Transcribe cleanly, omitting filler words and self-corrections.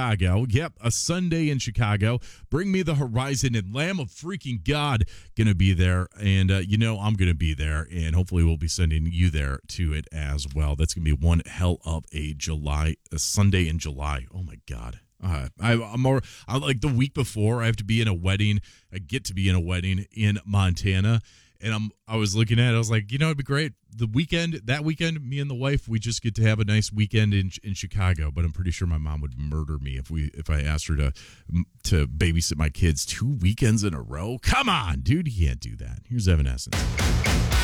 Chicago. Yep, a Sunday in Chicago. Bring Me the Horizon and Lamb of freaking God going to be there. And I'm going to be there. And hopefully we'll be sending you there to it as well. That's going to be one hell of a Sunday in July. Oh, my God. I'm like the week before I have to be in a wedding. I get to be in a wedding in Montana. And I was looking at it. I was like, it'd be great. That weekend, me and the wife, we just get to have a nice weekend in Chicago. But I'm pretty sure my mom would murder me if I asked her to babysit my kids 2 weekends in a row. Come on, dude, you can't do that. Here's Evanescence.